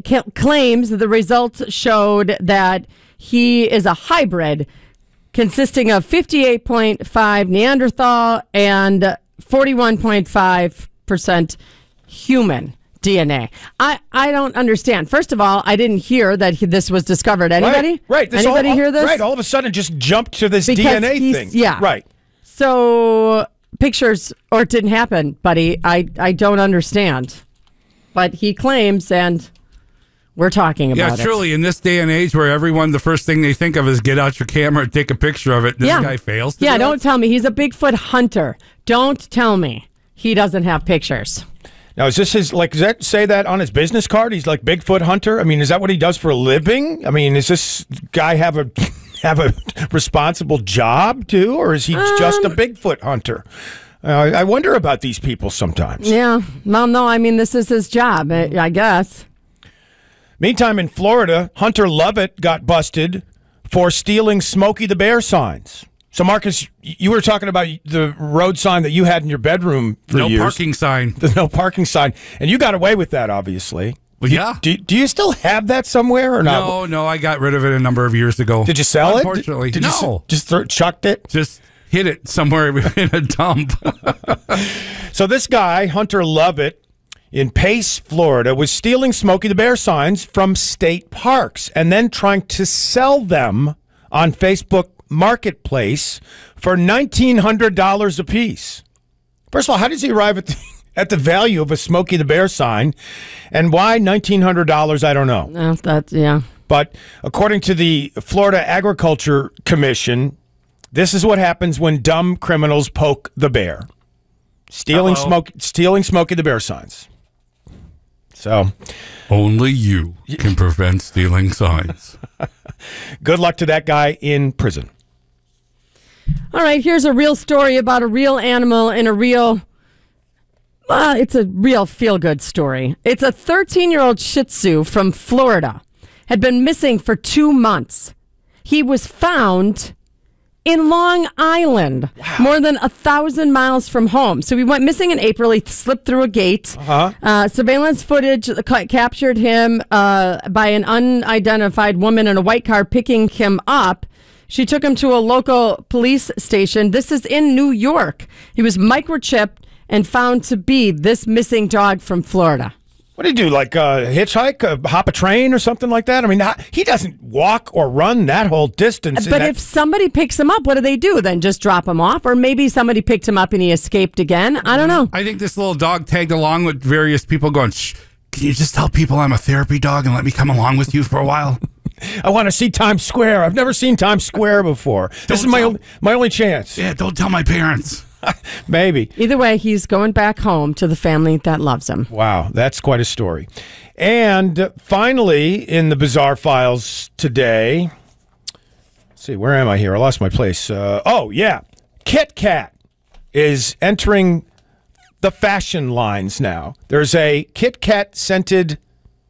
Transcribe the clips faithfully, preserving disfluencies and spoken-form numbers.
ca- claims that the results showed that he is a hybrid consisting of fifty-eight point five Neanderthal and forty-one point five percent human D N A. I, I don't understand. First of all, I didn't hear that he, this was discovered. Anybody? Right. right. This Anybody all, hear this? Right. All of a sudden, just jumped to this Because D N A he's- thing. Yeah. Right. So pictures, or it didn't happen, buddy. I, I don't understand. But he claims, and we're talking about Yeah, it. truly, in this day and age where everyone, the first thing they think of is get out your camera and take a picture of it, this Yeah. guy fails to Yeah, do don't it? tell me. He's a Bigfoot hunter. Don't tell me he doesn't have pictures. Now, is this his, like, does that say that on his business card? He's like Bigfoot hunter? I mean, is that what he does for a living? I mean, does this guy have a have a responsible job, too? Or is he Um, just a Bigfoot hunter? Uh, I wonder about these people sometimes. Yeah. Well, no, I mean, this is his job, I I guess. Meantime, in Florida, Hunter Lovett got busted for stealing Smokey the Bear signs. So, Marcus, you were talking about the road sign that you had in your bedroom for No years. parking sign. The no parking sign. And you got away with that, obviously. Well, yeah. Do, do you still have that somewhere or not? No, no, I got rid of it a number of years ago. Did you sell Unfortunately, it? Did, did no. You, s- just throw, chucked it? Just hit it somewhere in a dump. So this guy, Hunter Lovett, in Pace, Florida, was stealing Smokey the Bear signs from state parks and then trying to sell them on Facebook Marketplace for nineteen hundred dollars a piece. First of all, how does he arrive at the, at the value of a Smokey the Bear sign? And why nineteen hundred dollars, I don't know. No, that's, yeah. But according to the Florida Agriculture Commission, this is what happens when dumb criminals poke the bear. Stealing Uh-oh. smoke, stealing Smokey the Bear signs. So, Only you can prevent stealing signs. good luck to that guy in prison. All right, here's a real story about a real animal in a real, uh, it's a real feel-good story. It's a thirteen-year-old Shih Tzu from Florida. Had been missing for two months. He was found in Long Island, more than a thousand miles from home. So he went missing in April. He slipped through a gate. Uh-huh. Uh, surveillance footage ca- captured him uh, by an unidentified woman in a white car picking him up. She took him to a local police station. This is in New York. He was microchipped and found to be this missing dog from Florida. What do you do, like uh, hitchhike, uh, hop a train or something like that? I mean, not, he doesn't walk or run that whole distance. But that- if somebody picks him up, what do they do? Then just drop him off? Or maybe somebody picked him up and he escaped again? I don't know. I think this little dog tagged along with various people going, shh, can you just tell people I'm a therapy dog and let me come along with you for a while? I want to see Times Square. I've never seen Times Square before. This is my tell- only, my only chance. Yeah, don't tell my parents. Maybe. Either way, he's going back home to the family that loves him. Wow, that's quite a story. And finally, in the bizarre files today, let's see, where am I here? I lost my place. Uh, oh, yeah. Kit Kat is entering the fashion lines now. There's a Kit Kat scented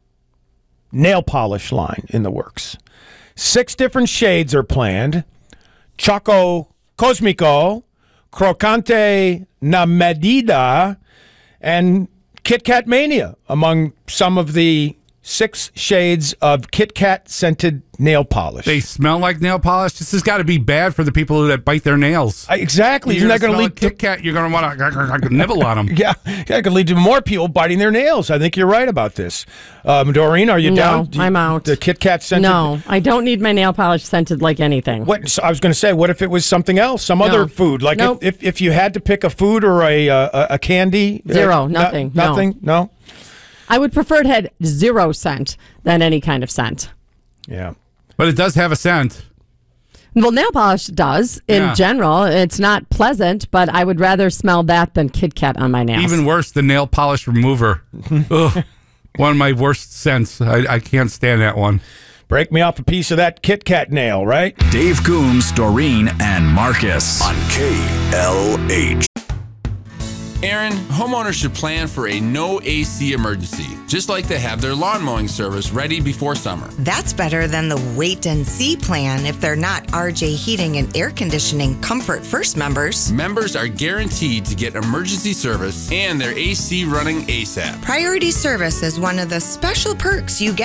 nail polish line in the works. Six different shades are planned. Choco Cosmico, Crocante na Medida, and Kit Kat Mania among some of the six shades of Kit Kat scented nail polish. They smell like nail polish. This has got to be bad for the people that bite their nails. I- exactly. You're Isn't that going to smell lead a Kit Kat, you're going to want to nibble on them. Yeah, that could lead to more people biting their nails. I think you're right about this. Um, Doreen, are you No, down? Do you- I'm out. The Kit Kat scented. No, I don't need my nail polish scented like anything. What so I was going to say, what if it was something else, some other food? Like Nope. if, if if you had to pick a food or a uh, a, a candy? Zero, uh, no- nothing, no. nothing. No. I would prefer it had zero scent than any kind of scent. Yeah. But it does have a scent. Well, nail polish does in Yeah. general. It's not pleasant, but I would rather smell that than Kit Kat on my nails. Even worse, the nail polish remover. Ugh, one of my worst scents. I, I can't stand that one. Break me off a piece of that Kit Kat nail, right? Dave Coombs, Doreen, and Marcus. On K L H. Aaron, homeowners should plan for a no A C emergency, just like they have their lawn mowing service ready before summer. That's better than the wait and see plan if they're not R J Heating and Air Conditioning Comfort First members. Members are guaranteed to get emergency service and their A C running ASAP. Priority service is one of the special perks you get